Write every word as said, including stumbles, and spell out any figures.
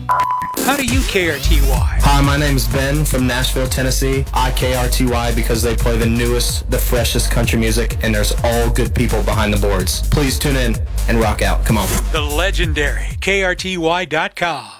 How do you K R T Y? Hi, my name is Ben from Nashville, Tennessee. I K R T Y because they play the newest, the freshest country music, and there's all good people behind the boards. Please tune in and rock out. Come on. The legendary K R T Y dot com.